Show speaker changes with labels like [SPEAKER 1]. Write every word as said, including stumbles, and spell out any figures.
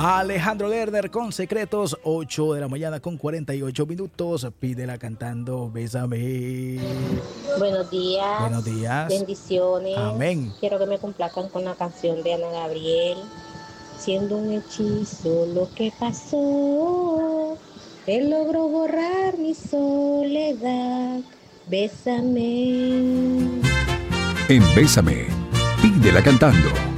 [SPEAKER 1] Alejandro Lerner con Secretos, ocho de la mañana con cuarenta y ocho minutos. Pídela cantando Bésame.
[SPEAKER 2] Buenos días.
[SPEAKER 1] Buenos días.
[SPEAKER 2] Bendiciones.
[SPEAKER 1] Amén.
[SPEAKER 2] Quiero que me complazcan con la canción de Ana Gabriel. Siendo un hechizo lo que pasó, él logró borrar mi soledad. Bésame.
[SPEAKER 3] En Bésame, pídela cantando.